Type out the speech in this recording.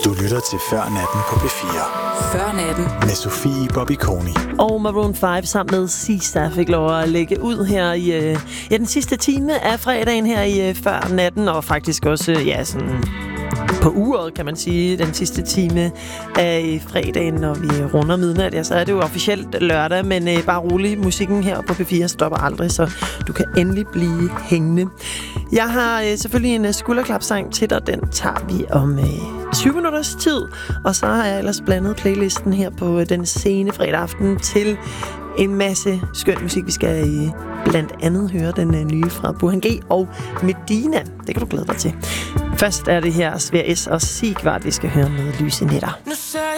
Du lytter til Før Natten på P4. Før Natten. Med Sofie Bobby-Koni. Og Maroon 5 sammen med Sista fik lov at lægge ud her i den sidste time af fredagen her i Før Natten. Og faktisk også, sådan på uret, kan man sige, den sidste time af fredagen, når vi runder midnat. Ja, så er det jo officielt lørdag, men bare rolig. Musikken her på P4 stopper aldrig, så du kan endelig blive hængende. Jeg har selvfølgelig en skulderklapsang til dig. Den tager vi om 20 minutters tid. Og så har jeg ellers blandet playlisten her på den sene fredag aften til en masse skøn musik. Vi skal blandt andet høre den nye fra Burhan G og Medina. Det kan du glæde dig til. Først er det her Sverige S og Sigvard, vi skal høre med Lyse Nætter.